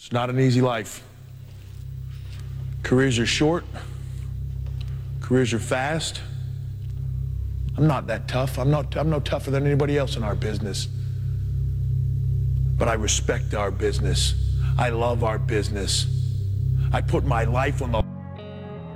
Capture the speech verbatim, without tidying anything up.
It's not an easy life. Careers are short. Careers are fast. I'm not that tough. I'm not, I'm no tougher than anybody else in our business. But I respect our business. I love our business. I put my life on the